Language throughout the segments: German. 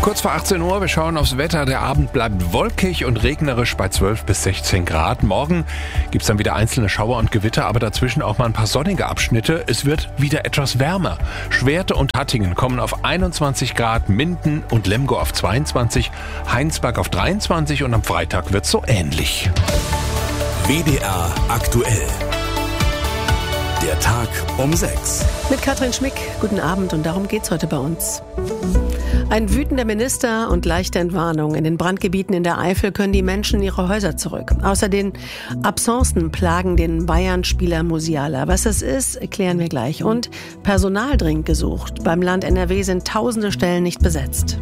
Kurz vor 18 Uhr, wir schauen aufs Wetter. Der Abend bleibt wolkig und regnerisch bei 12 bis 16 Grad. Morgen gibt es dann wieder einzelne Schauer und Gewitter, aber dazwischen auch mal ein paar sonnige Abschnitte. Es wird wieder etwas wärmer. Schwerte und Hattingen kommen auf 21 Grad, Minden und Lemgo auf 22, Heinsberg auf 23 und am Freitag wird es so ähnlich. WDR aktuell. Der Tag um 6. Mit Katrin Schmick, guten Abend und darum geht's heute bei uns. Ein wütender Minister und leichte Entwarnung. In den Brandgebieten in der Eifel können die Menschen in ihre Häuser zurück. Außer den Absencen plagen den Bayern-Spieler Musiala. Was das ist, erklären wir gleich. Und Personal dringend gesucht. Beim Land NRW sind tausende Stellen nicht besetzt.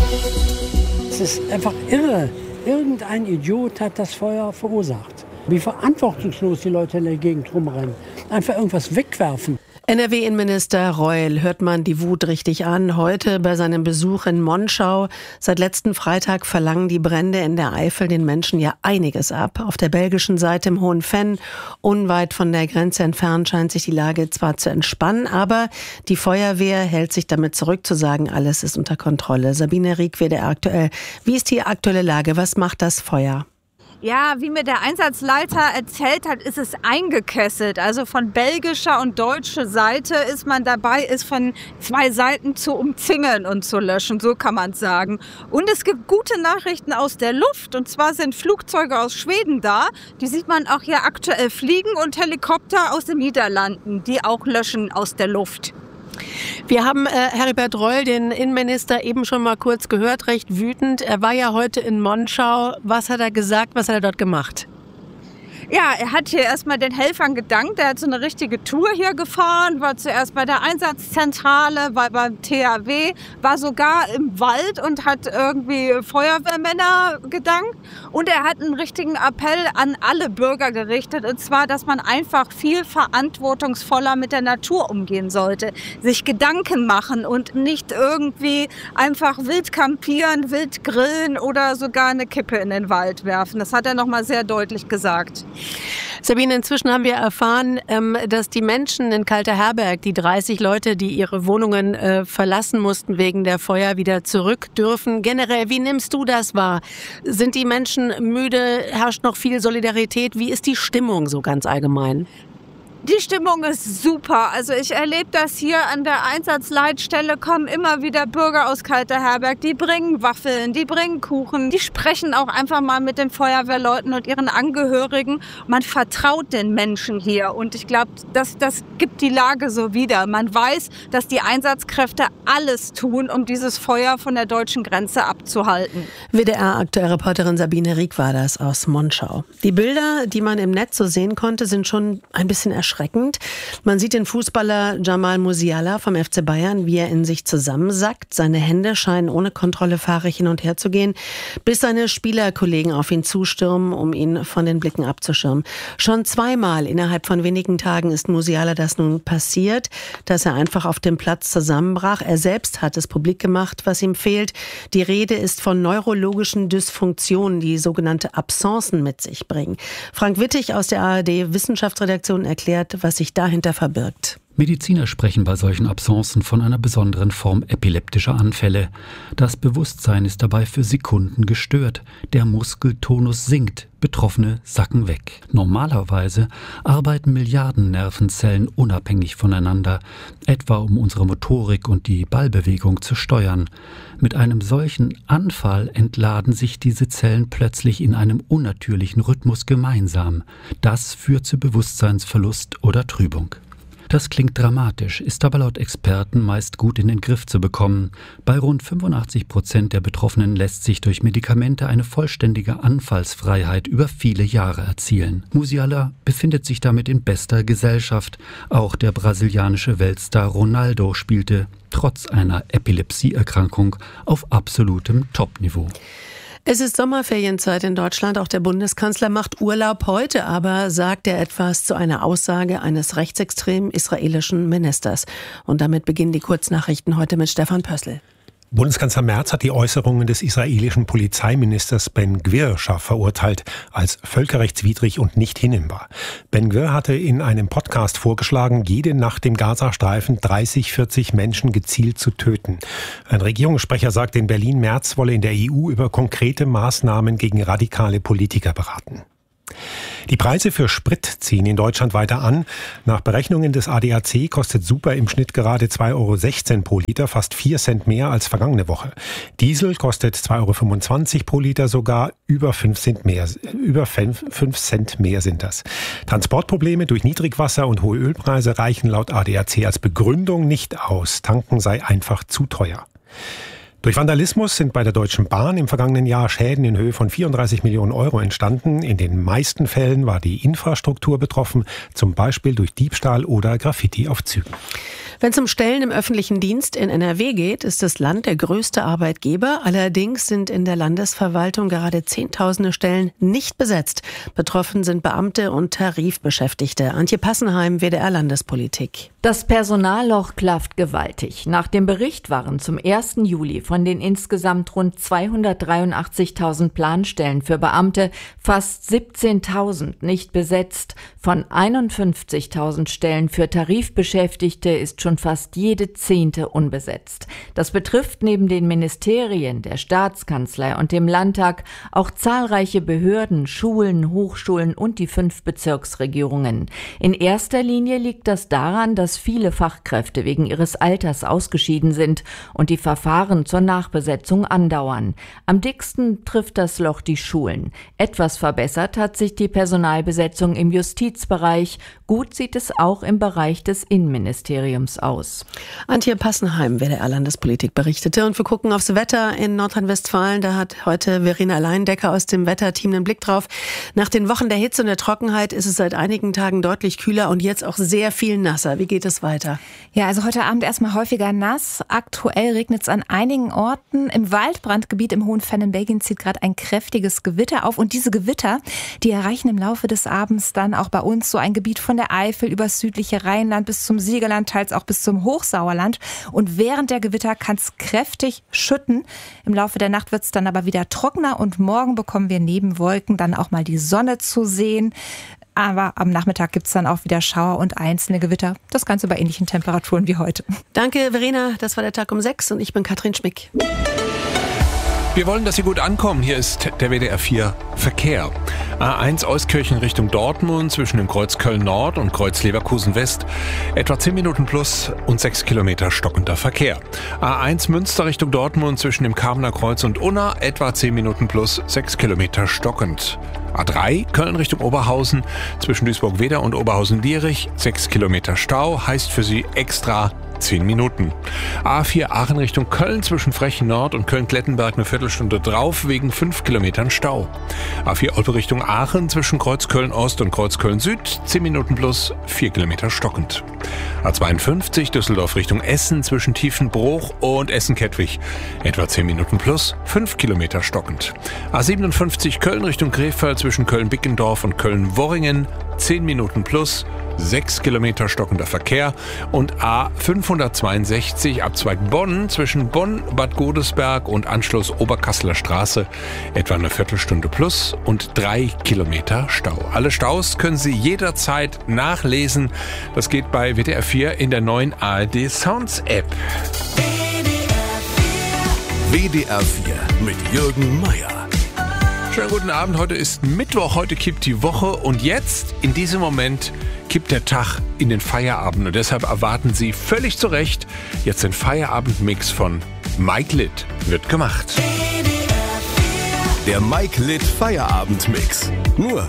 Es ist einfach irre. Irgendein Idiot hat das Feuer verursacht. Wie verantwortungslos die Leute in der Gegend rumrennen. Einfach irgendwas wegwerfen. NRW-Innenminister Reul hört man die Wut richtig an. Heute bei seinem Besuch in Monschau. Seit letzten Freitag verlangen die Brände in der Eifel den Menschen ja einiges ab. Auf der belgischen Seite im Hohen Venn, unweit von der Grenze entfernt, scheint sich die Lage zwar zu entspannen, aber die Feuerwehr hält sich damit zurück zu sagen, alles ist unter Kontrolle. Sabine Rieck, WDR aktuell. Wie ist die aktuelle Lage? Was macht das Feuer? Ja, wie mir der Einsatzleiter erzählt hat, ist es eingekesselt. Also von belgischer und deutscher Seite ist man dabei, es von zwei Seiten zu umzingeln und zu löschen, so kann man es sagen. Und es gibt gute Nachrichten aus der Luft. Und zwar sind Flugzeuge aus Schweden da. Die sieht man auch hier aktuell fliegen und Helikopter aus den Niederlanden, die auch löschen aus der Luft. Wir haben Heribert Reul, den Innenminister, eben schon mal kurz gehört, recht wütend. Er war ja heute in Monschau. Was hat er gesagt, was hat er dort gemacht? Ja, er hat hier erstmal den Helfern gedankt. Er hat so eine richtige Tour hier gefahren, war zuerst bei der Einsatzzentrale, war beim THW, war sogar im Wald und hat irgendwie Feuerwehrmänner gedankt. Und er hat einen richtigen Appell an alle Bürger gerichtet, und zwar, dass man einfach viel verantwortungsvoller mit der Natur umgehen sollte. Sich Gedanken machen und nicht irgendwie einfach wild campieren, wild grillen oder sogar eine Kippe in den Wald werfen. Das hat er nochmal sehr deutlich gesagt. Sabine, inzwischen haben wir erfahren, dass die Menschen in Kalterherberg, die 30 Leute, die ihre Wohnungen verlassen mussten wegen der Feuer, wieder zurück dürfen. Generell, wie nimmst du das wahr? Sind die Menschen müde? Herrscht noch viel Solidarität? Wie ist die Stimmung so ganz allgemein? Die Stimmung ist super. Also ich erlebe das hier an der Einsatzleitstelle, kommen immer wieder Bürger aus Kalterherberg, die bringen Waffeln, die bringen Kuchen, die sprechen auch einfach mal mit den Feuerwehrleuten und ihren Angehörigen. Man vertraut den Menschen hier und ich glaube, das gibt die Lage so wieder. Man weiß, dass die Einsatzkräfte alles tun, um dieses Feuer von der deutschen Grenze abzuhalten. WDR-Aktuellreporterin Sabine Rieck war das aus Monschau. Die Bilder, die man im Netz so sehen konnte, sind schon ein bisschen erschreckend. Man sieht den Fußballer Jamal Musiala vom FC Bayern, wie er in sich zusammensackt. Seine Hände scheinen ohne Kontrolle fahrig hin und her zu gehen, bis seine Spielerkollegen auf ihn zustürmen, um ihn von den Blicken abzuschirmen. Schon zweimal innerhalb von wenigen Tagen ist Musiala das nun passiert, dass er einfach auf dem Platz zusammenbrach. Er selbst hat es publik gemacht, was ihm fehlt. Die Rede ist von neurologischen Dysfunktionen, die sogenannte Absencen mit sich bringen. Frank Wittig aus der ARD-Wissenschaftsredaktion erklärt, was sich dahinter verbirgt. Mediziner sprechen bei solchen Absencen von einer besonderen Form epileptischer Anfälle. Das Bewusstsein ist dabei für Sekunden gestört. Der Muskeltonus sinkt. Betroffene sacken weg. Normalerweise arbeiten Milliarden Nervenzellen unabhängig voneinander, etwa um unsere Motorik und die Ballbewegung zu steuern. Mit einem solchen Anfall entladen sich diese Zellen plötzlich in einem unnatürlichen Rhythmus gemeinsam. Das führt zu Bewusstseinsverlust oder Trübung. Das klingt dramatisch, ist aber laut Experten meist gut in den Griff zu bekommen. Bei rund 85% der Betroffenen lässt sich durch Medikamente eine vollständige Anfallsfreiheit über viele Jahre erzielen. Musiala befindet sich damit in bester Gesellschaft. Auch der brasilianische Weltstar Ronaldo spielte trotz einer Epilepsieerkrankung auf absolutem Topniveau. Es ist Sommerferienzeit in Deutschland. Auch der Bundeskanzler macht Urlaub. Heute aber sagt er etwas zu einer Aussage eines rechtsextremen israelischen Ministers. Und damit beginnen die Kurznachrichten heute mit Stefan Pössl. Bundeskanzler Merz hat die Äußerungen des israelischen Polizeiministers Ben-Gvir scharf verurteilt, als völkerrechtswidrig und nicht hinnehmbar. Ben-Gvir hatte in einem Podcast vorgeschlagen, jede Nacht im Gazastreifen 30-40 Menschen gezielt zu töten. Ein Regierungssprecher sagte in Berlin, Merz wolle in der EU über konkrete Maßnahmen gegen radikale Politiker beraten. Die Preise für Sprit ziehen in Deutschland weiter an. Nach Berechnungen des ADAC kostet Super im Schnitt gerade 2,16 € pro Liter, fast 4 Cent mehr als vergangene Woche. Diesel kostet 2,25 € pro Liter, sogar über 5 Cent mehr sind das. Transportprobleme durch Niedrigwasser und hohe Ölpreise reichen laut ADAC als Begründung nicht aus. Tanken sei einfach zu teuer. Durch Vandalismus sind bei der Deutschen Bahn im vergangenen Jahr Schäden in Höhe von 34 Millionen € entstanden. In den meisten Fällen war die Infrastruktur betroffen, zum Beispiel durch Diebstahl oder Graffiti auf Zügen. Wenn es um Stellen im öffentlichen Dienst in NRW geht, ist das Land der größte Arbeitgeber. Allerdings sind in der Landesverwaltung gerade Zehntausende Stellen nicht besetzt. Betroffen sind Beamte und Tarifbeschäftigte. Antje Passenheim, WDR Landespolitik. Das Personalloch klafft gewaltig. Nach dem Bericht waren zum 1. Juli von den insgesamt rund 283.000 Planstellen für Beamte fast 17.000 nicht besetzt. Von 51.000 Stellen für Tarifbeschäftigte ist schon fast jede 10. unbesetzt. Das betrifft neben den Ministerien, der Staatskanzlei und dem Landtag auch zahlreiche Behörden, Schulen, Hochschulen und die 5 Bezirksregierungen. In erster Linie liegt das daran, dass viele Fachkräfte wegen ihres Alters ausgeschieden sind und die Verfahren zur Nachbesetzung andauern. Am dicksten trifft das Loch die Schulen. Etwas verbessert hat sich die Personalbesetzung im Justizbereich. Gut sieht es auch im Bereich des Innenministeriums aus. Antje Passenheim, WDR Landespolitik, berichtete. Und wir gucken aufs Wetter in Nordrhein-Westfalen. Da hat heute Verena Leindecker aus dem Wetterteam einen Blick drauf. Nach den Wochen der Hitze und der Trockenheit ist es seit einigen Tagen deutlich kühler und jetzt auch sehr viel nasser. Wie geht es weiter? Ja, also heute Abend erstmal häufiger nass. Aktuell regnet es an einigen Orten. Im Waldbrandgebiet im Hohen Venn in Belgien zieht gerade ein kräftiges Gewitter auf. Und diese Gewitter, die erreichen im Laufe des Abends dann auch bei uns so ein Gebiet von der Eifel über das südliche Rheinland bis zum Siegerland, teils auch bis zum Hochsauerland. Und während der Gewitter kann es kräftig schütten. Im Laufe der Nacht wird es dann aber wieder trockener und morgen bekommen wir neben Wolken dann auch mal die Sonne zu sehen. Aber am Nachmittag gibt es dann auch wieder Schauer und einzelne Gewitter. Das Ganze bei ähnlichen Temperaturen wie heute. Danke, Verena. Das war der Tag um 6 und ich bin Katrin Schmick. Wir wollen, dass Sie gut ankommen. Hier ist der WDR 4 Verkehr. A1 Euskirchen Richtung Dortmund zwischen dem Kreuz Köln-Nord und Kreuz Leverkusen-West. Etwa 10 Minuten plus und 6 Kilometer stockender Verkehr. A1 Münster Richtung Dortmund zwischen dem Kamener Kreuz und Unna. Etwa 10 Minuten plus 6 Kilometer stockend. A3 Köln Richtung Oberhausen zwischen Duisburg-Wedau und Oberhausen-Lierich. 6 Kilometer Stau heißt für Sie extra 10 Minuten. A4 Aachen Richtung Köln zwischen Frechen Nord und Köln-Klettenberg eine Viertelstunde drauf wegen 5 Kilometern Stau. A4 Olpe Richtung Aachen zwischen Kreuz Köln-Ost und Kreuz Köln-Süd 10 Minuten plus 4 Kilometer stockend. A52 Düsseldorf Richtung Essen zwischen Tiefenbruch und Essen-Kettwig etwa 10 Minuten plus 5 Kilometer stockend. A57 Köln Richtung Krefeld zwischen Köln-Bickendorf und Köln-Worringen 10 Minuten plus 6 Kilometer stockender Verkehr und A562 Abzweig Bonn zwischen Bonn, Bad Godesberg und Anschluss Oberkasseler Straße etwa eine Viertelstunde plus und 3 Kilometer Stau. Alle Staus können Sie jederzeit nachlesen. Das geht bei WDR 4 in der neuen ARD Sounds App. WDR 4 mit Jürgen Meier. Schönen guten Abend, heute ist Mittwoch, heute kippt die Woche und jetzt, in diesem Moment, kippt der Tag in den Feierabend und deshalb erwarten Sie völlig zu Recht jetzt den Feierabendmix von Mike Litt wird gemacht. Der Mike Litt Feierabendmix, nur